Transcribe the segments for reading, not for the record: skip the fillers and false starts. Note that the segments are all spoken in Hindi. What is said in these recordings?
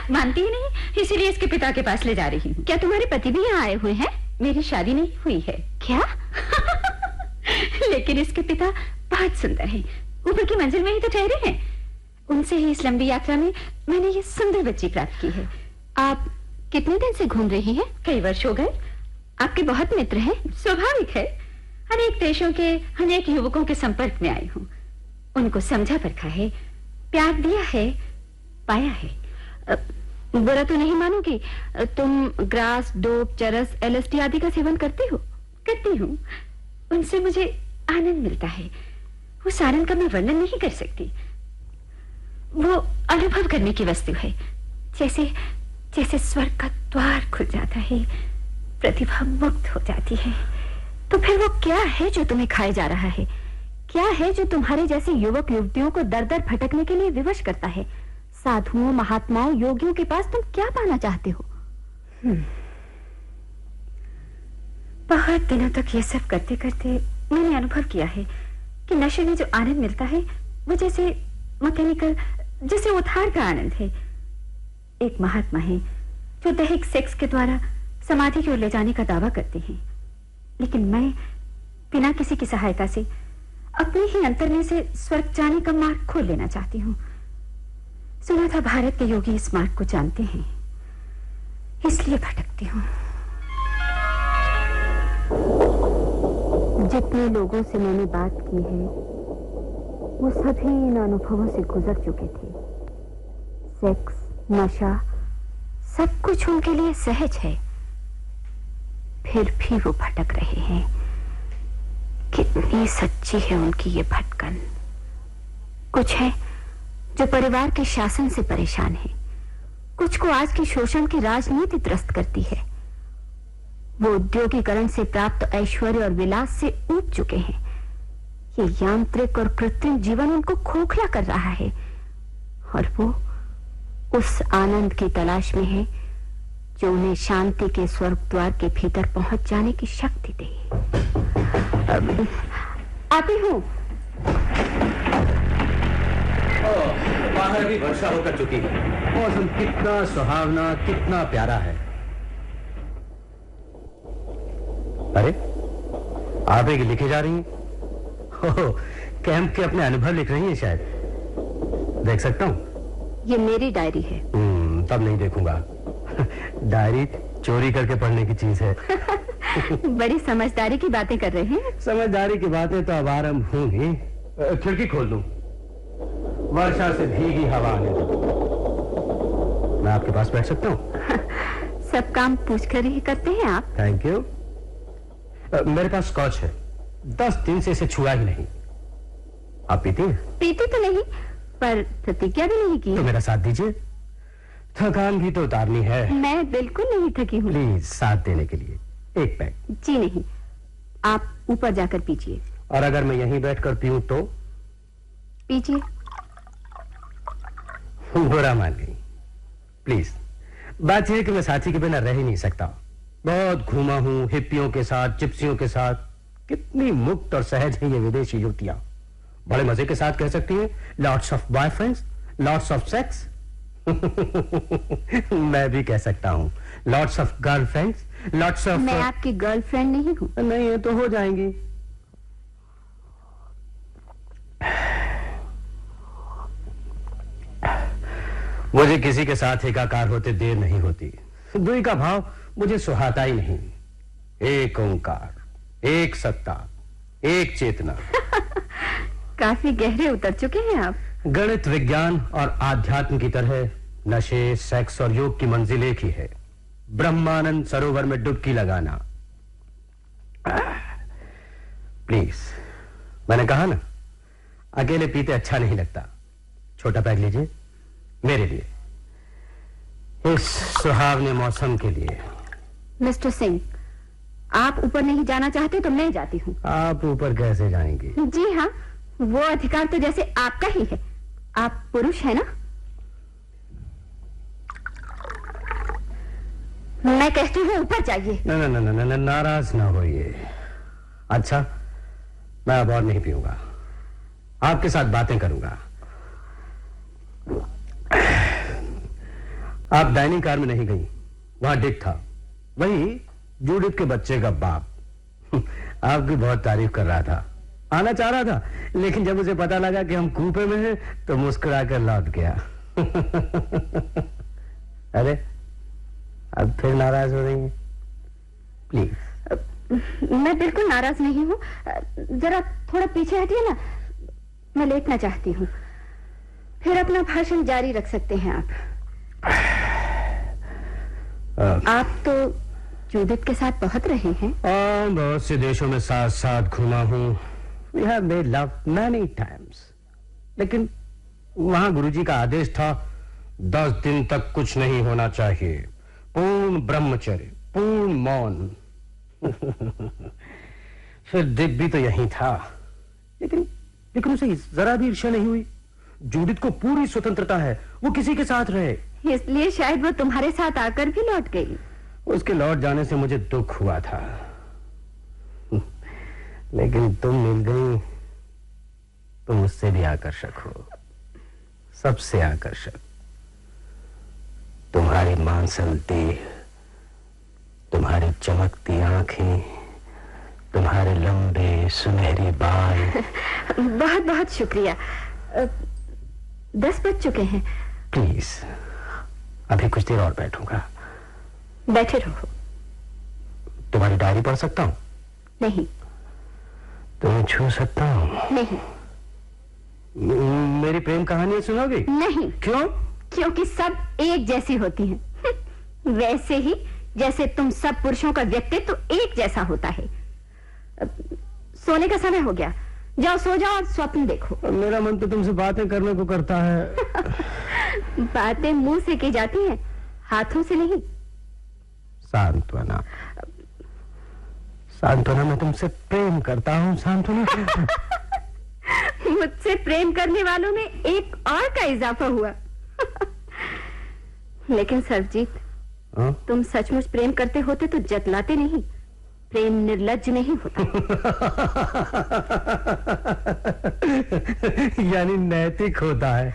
मानती ही नहीं, इसीलिए इसके पिता के पास ले जा रही हूँ। क्या तुम्हारे पति भी यहाँ आए हुए हैं? मेरी शादी नहीं हुई है। क्या? लेकिन इसके पिता बहुत सुंदर हैं, ऊपर की मंजिल में ही तो ठहरे हैं। उनसे ही इस लंबी यात्रा में मैंने ये सुंदर बच्ची प्राप्त की है। आप कितने दिन से घूम रही हैं? कई वर्ष हो गए। आपके बहुत मित्र हैं। स्वाभाविक है, अनेक देशों के अनेक युवकों के संपर्क में आई हूँ। उनको समझा परखा है, प्यार दिया है, पाया है। बुरा तो नहीं मानोगी, तुम ग्रास, डोप, चरस, LSD आदि का सेवन करती हो? करती हूँ। उनसे मुझे आनंद मिलता है। उस आनंद का मैं वर्णन नहीं कर सकती। वो अनुभव करने की वस्तु है। जैसे जैसे स्वर्ग का द्वार खुल जाता है, प्रतिभा मुक्त हो जाती है। तो फिर वो क्या है जो तुम्हें खाए जा रहा है? क्या है जो तुम्हारे जैसे युवक युवतियों को दर दर भटकने के लिए विवश करता है? साधुओं, महात्माओं, योगियों के पास तुम क्या पाना चाहते हो? बहुत दिनों तक ये सब करते करते मैंने अनुभव किया है कि नशे में जो आनंद मिलता है वो जैसे मैकेनिकल, जैसे उधार का आनंद है। एक महात्मा है जो दैहिक सेक्स के द्वारा समाधि की ओर ले जाने का दावा करते हैं, लेकिन मैं बिना किसी की सहायता से अपने ही अंतर में से स्वर्ग जाने का मार्ग खोल लेना चाहती हूँ। सुना था भारत के योगी इस मार्ग को जानते हैं, इसलिए भटकती हूँ। जितने लोगों से मैंने बात की है वो सभी इन अनुभवों से गुजर चुके थे। सेक्स, नशा, सब कुछ उनके लिए सहज है, फिर भी वो भटक रहे हैं। कितनी सच्ची है उनकी ये भटकन। कुछ है जो परिवार के शासन से परेशान है, कुछ को आज की शोषण की राजनीति त्रस्त करती है। वो उद्योगीकरण से प्राप्त ऐश्वर्य और विलास से ऊब चुके हैं। ये यांत्रिक और कृत्रिम जीवन उनको खोखला कर रहा है और वो उस आनंद की तलाश में है जो उन्हें शांति के स्वर्ग द्वार के भीतर पहुंच जाने की शक्ति दे। आती हूँ। बाहर भी वर्षा होकर चुकी है। मौसम कितना सुहावना, कितना प्यारा है। अरे, आप एक लिखे जा रही हैं? कैंप के अपने अनुभव लिख रही हैं शायद। देख सकता हूँ? ये मेरी डायरी है। तब नहीं देखूंगा। डायरी चोरी करके पढ़ने की चीज है। बड़ी समझदारी की बातें कर रहे हैं। समझदारी की बातें तो अब आरंभ होंगी। खिड़की खोल दूं, वर्षा से भीगी हवा आने दो। मैं आपके पास बैठ सकता हूँ? सब काम पूछकर ही करते हैं आप। Thank you. मेरे पास स्कॉच है, 10 दिन से इसे छुआ ही नहीं। आप पीती हैं? पीती तो नहीं, पर प्रतिज्ञा भी नहीं की। तो मेरा साथ दीजिए, थकान भी तो उतारनी है। मैं बिल्कुल नहीं थकी हूँ। प्लीज साथ देने के लिए एक पैक। जी नहीं, आप ऊपर जाकर पीजिए। और अगर मैं यहीं बैठकर पीऊं तो? पीजिए। बुरा मान गई। प्लीज। बात यह है कि मैं साथी के बिना रह ही नहीं सकता। बहुत घूमा हूं हिप्पियों के साथ, जिप्सियों के साथ। कितनी मुक्त और सहज हैं ये विदेशी युवतियां। बड़े मजे के साथ कह सकती हैं, lots of boyfriends, lots of sex. मैं भी कह सकता हूं, lots of girlfriends, lots of. मैं आपकी गर्लफ्रेंड नहीं हूं। नहीं है तो हो जाएंगी। मुझे किसी के साथ एकाकार होते देर नहीं होती। दुई का भाव मुझे सुहाता ही नहीं। एक ओंकार, एक सत्ता, एक चेतना। काफी गहरे उतर चुके हैं आप। गणित, विज्ञान और आध्यात्म की तरह नशे, सेक्स और योग की मंजिल एक ही है, ब्रह्मानंद सरोवर में डुबकी लगाना। प्लीज, मैंने कहा ना, अकेले पीते अच्छा नहीं लगता। छोटा पैक लीजिए, मेरे लिए, इस सुहावने मौसम के लिए। मिस्टर सिंह, आप ऊपर नहीं जाना चाहते तो मैं जाती हूँ। आप ऊपर कैसे जाएंगी? जी हाँ, वो अधिकार तो जैसे आपका ही है। आप पुरुष है ना? मैं कहती हूँ ऊपर जाइए। न, नाराज ना होइए। अच्छा, मैं अब और नहीं पीऊंगा, आपके साथ बातें करूंगा। आप डाइनिंग कार में नहीं गई, वहां डिक था, वही जूडिथ के बच्चे का बाप। आपकी बहुत तारीफ कर रहा था, आना चाह रहा था, लेकिन जब उसे पता लगा कि हम कूपे में हैं तो मुस्कुराकर लौट गया। अरे अब फिर नाराज हो रही हैं? प्लीज। मैं बिल्कुल नाराज नहीं हूँ, जरा थोड़ा पीछे हटिए ना, मैं लेटना चाहती हूँ, फिर अपना भाषण जारी रख सकते हैं आप। आप तो जूडिथ के साथ बहुत रहे हैं। बहुत से देशों में साथ साथ घूमा हूँ। We have made love many times. लेकिन वहां गुरुजी का आदेश था 10 दिन तक कुछ नहीं होना चाहिए, पूर्ण ब्रह्मचर्य, पूर्ण मौन। फिर दिप भी तो यही था, लेकिन उसे जरा भी ईर्ष्या नहीं हुई। जूडिथ को पूरी स्वतंत्रता है, वो किसी के साथ रहे। इसलिए शायद वो तुम्हारे साथ आकर भी लौट गई। उसके लौट जाने से मुझे दुख हुआ था, लेकिन तुम मिल गई। तुम मुझसे भी आकर्षक हो, सबसे आकर्षक। तुम्हारी मांसल देह, तुम्हारी चमकती आंखें, तुम्हारे लंबे सुनहरे बाल। बहुत बहुत शुक्रिया। 10 बज चुके हैं। प्लीज, अभी कुछ देर और बैठूंगा। बैठे रहो। तुम्हारी डायरी पढ़ सकता हूँ? नहीं। तुम्हें छू सकता हूँ? नहीं। मेरी प्रेम कहानी सुनोगी? नहीं। क्यों? क्योंकि सब एक जैसी होती हैं। वैसे ही जैसे तुम सब पुरुषों का व्यक्तित्व तो एक जैसा होता है। सोने का समय हो गया, जाओ सो जाओ और स्वप्न देखो। मेरा मन तो तुमसे बातें करने को करता है। बातें मुंह से की जाती हैं, हाथों से नहीं। सांत्वना, सांत्वना, मैं तुमसे प्रेम करता हूँ सांत्वना। मुझसे प्रेम करने वालों में एक और का इजाफा हुआ। लेकिन सरजीत, तुम सचमुच प्रेम करते होते तो जतलाते नहीं। प्रेम निर्लज्ज नहीं होता। यानी नैतिक होता है।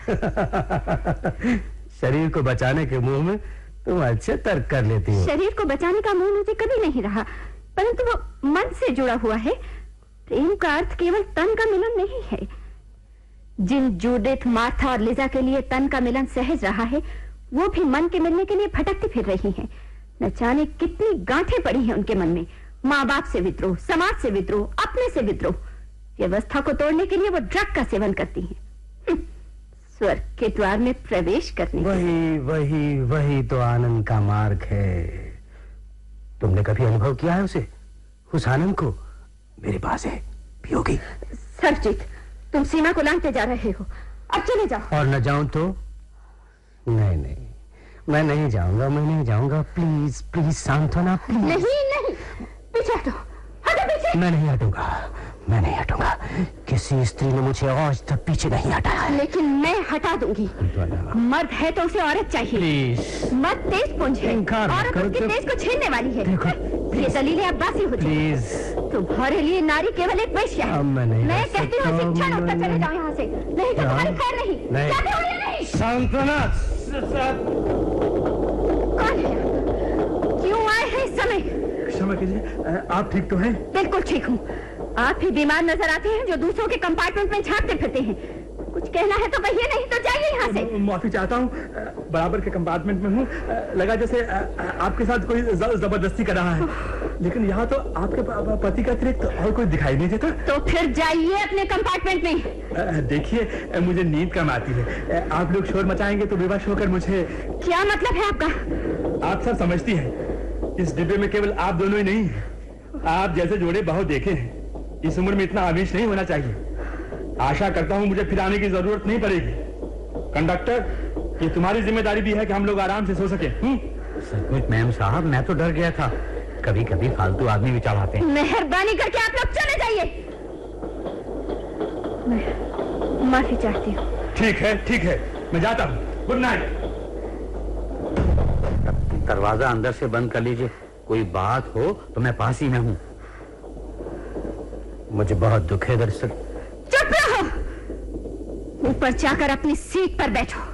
शरीर को बचाने के मुंह में तुम अच्छे तर्क कर लेती हो। शरीर को बचाने का मुंह मुझे कभी नहीं रहा, परंतु वो मन से जुड़ा हुआ है। प्रेम का अर्थ केवल तन का मिलन नहीं है। जिन जूडिथ, मार्था और लिजा के लिए तन का मिलन सहज रहा है, वो भी मन के मिलने के लिए भटकती फिर रही हैं। न जाने कितनी गांठें पड़ी हैं उनके मन में। माँ बाप से विद्रोह, समाज से विद्रोह, अपने से विद्रोह। व्यवस्था को तोड़ने के लिए वो ड्रग का सेवन करती हैं। स्वर्ग के द्वार में प्रवेश करने। वही तो आनंद का मार्ग है। तुमने कभी अनुभव किया है उसे, उस आनंद को? मेरे पास है, पियोगी? सरजीत, तुम सीमा को लांघते जा रहे हो, अब चले जाओ। और न जाऊं तो? नहीं, मैं नहीं जाऊंगा। प्लीज प्लीज सांत्वना, प्लीज। नहीं, पीछे हटो, पीछे। मैं नहीं हटूंगा। किसी स्त्री ने मुझे आज तक पीछे नहीं हटाया। लेकिन मैं हटा दूंगी। मर्द है तो उसे औरत चाहिए। प्लीज। मर्द तेज पुंज है, औरत उसके तेज को छीनने वाली है। ये दलीलें अब्बासी होती हैं। प्लीज। तुम्हारे लिए नारी केवल एक वेश्या है। मैं कहती हूँ शिक्षा उठकर चले जाओ यहाँ से, नहीं तो तुम्हारी खैर नहीं। जाते हो या नहीं? सांत्वना, कौन है? क्यों आए हैं इस समय? क्षमा कीजिए, आप ठीक तो हैं? बिल्कुल ठीक हूँ। आप ही बीमार नजर आते हैं जो दूसरों के कंपार्टमेंट में झांकते फिरते हैं। कुछ कहना है तो कहिए, नहीं तो जाइए यहाँ से। माफी चाहता हूँ, बराबर के कंपार्टमेंट में हूँ। लगा जैसे आपके साथ कोई जबरदस्ती कर रहा है, लेकिन यहाँ तो आपके पति का अतिरिक्त और कोई दिखाई नहीं देता। तो फिर जाइए अपने कंपार्टमेंट में। देखिए, मुझे नींद कम आती है। आप लोग शोर मचाएंगे तो बेवश होकर मुझे। क्या मतलब है आपका? आप सब समझती हैं, इस डिब्बे में केवल आप दोनों ही नहीं हैं। आप जैसे जोड़े बहुत देखे हैं। इस उम्र में इतना आवेश नहीं होना चाहिए। आशा करता हूं मुझे फिर आने की जरूरत नहीं पड़ेगी। कंडक्टर, ये तुम्हारी जिम्मेदारी भी है कि हम लोग आराम से सो सके। सचमुच मैम साहब, मैं तो डर गया था। कभी कभी फालतू आदमी भी चढ़ाते हैं। मेहरबानी करके आप लोग चले जाइए। मैं माफी चाहती हूँ। ठीक है, मैं जाता हूँ। Good night. दरवाजा अंदर से बंद कर लीजिए। कोई बात हो तो मैं पास ही में हूँ। मुझे बहुत दुख है दरअसल। चुप रहो, ऊपर जाकर अपनी सीट पर बैठो।